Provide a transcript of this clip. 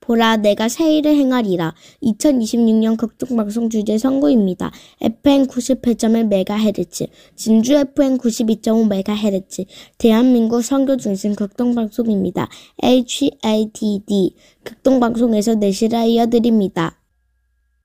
보라, 내가 새 일을 행하리라. 2026년 극동방송 주제 선고입니다. FM 98.1MHz, 진주 FM 92.5MHz, 대한민국 선교 중심 극동방송입니다. HATD, 극동방송에서 내실하여 드립니다.